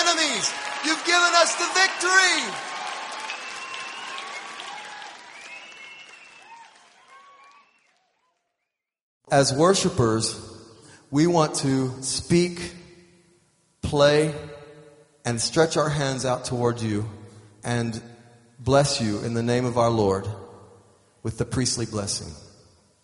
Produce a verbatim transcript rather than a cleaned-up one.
enemies. You've given us the victory. As worshipers, we want to speak, play, and stretch our hands out toward you and bless you in the name of our Lord with the priestly blessing.